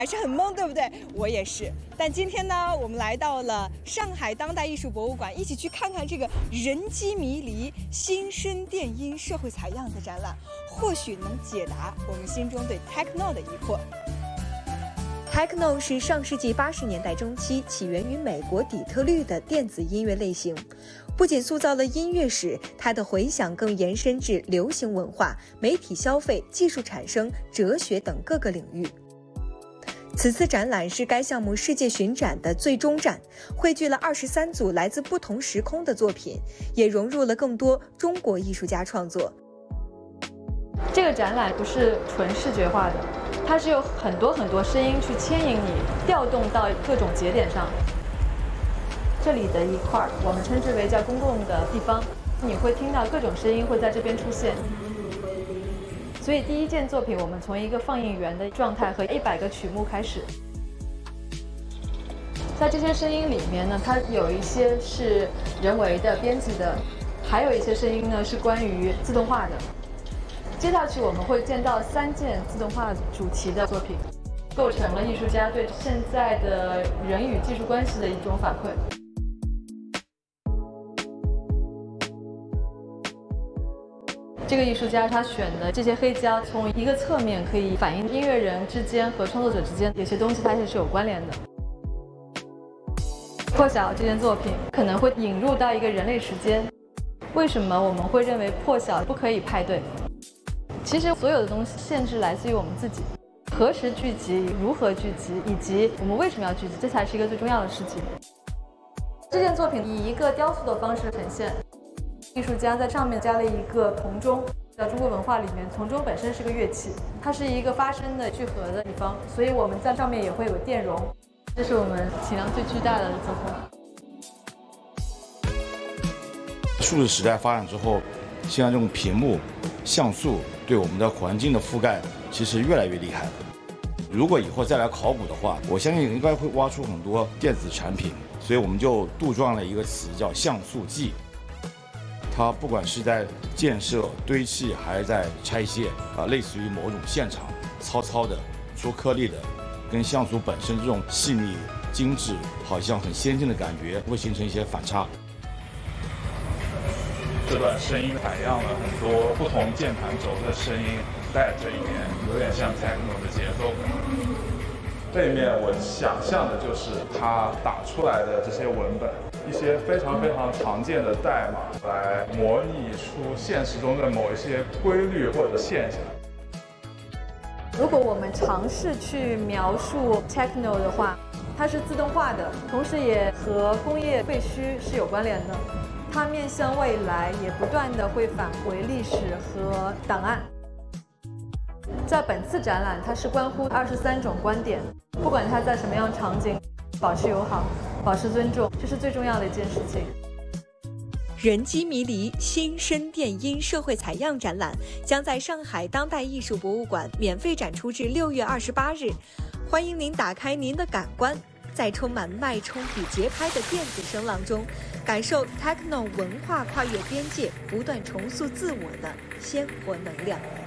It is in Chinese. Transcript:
还是很懵，对不对？我也是。但今天呢，我们来到了上海当代艺术博物馆，一起去看看这个人机迷离、心声电音、社会采样的展览，或许能解答我们心中对 techno 的疑惑。 Techno 是上世纪80年代中期起源于美国底特律的电子音乐类型，不仅塑造了音乐史，它的回响更延伸至流行文化、媒体消费、技术产生、哲学等各个领域。此次展览是该项目世界巡展的最终站，汇聚了23组来自不同时空的作品，也融入了更多中国艺术家创作。 这个展览不是纯视觉化的，它是有很多声音去牵引你，调动到各种节点上。这里的一块我们称之为叫公共的地方，你会听到各种声音会在这边出现。所以第一件作品，我们从一个放映员的状态和100个曲目开始。在这些声音里面呢，它有一些是人为的编辑的，还有一些声音呢是关于自动化的。接下去我们会见到3件自动化主题的作品，构成了艺术家对现在的人与技术关系的一种反馈。这个艺术家他选的这些黑胶，从一个侧面可以反映音乐人之间和创作者之间有些东西它是有关联的。破晓这件作品可能会引入到一个人类时间。为什么我们会认为破晓不可以派对？其实所有的东西限制来自于我们自己，何时聚集、如何聚集，以及我们为什么要聚集，这才是一个最重要的事情。这件作品以一个雕塑的方式呈现。艺术家在上面加了一个铜钟，在中国文化里面，铜钟本身是个乐器，它是一个发声的聚合的地方，所以我们在上面也会有电容，这是我们体量最巨大的作品。 数字时代发展之后，现在这种屏幕、像素对我们的环境的覆盖其实越来越厉害了。如果以后再来考古的话，我相信应该会挖出很多电子产品，所以我们就杜撰了一个词叫像素记。它不管是在建设、堆砌，还是在拆卸，类似于某种现场糙糙的、出颗粒的，跟像素本身这种细腻、精致、好像很先进的感觉，会形成一些反差。 这段声音采样了很多不同键盘轴的声音，在这里面有点像techno的节奏。背面我想象的就是他打出来的这些文本，一些非常常见的代码，来模拟出现实中的某一些规律或者现象。 如果我们尝试去描述 techno 的话，它是自动化的，同时也和工业废墟是有关联的。它面向未来，也不断的会返回历史和档案。在本次展览，它是关乎23种观点，不管它在什么样场景，保持友好，保持尊重，这是最重要的一件事情。 人机迷离、心声电音社会采样展览将在上海当代艺术博物馆免费展出至6月28日，欢迎您打开您的感官，在充满脉冲与节拍的电子声浪中，感受 techno 文化跨越边界、不断重塑自我的鲜活能量。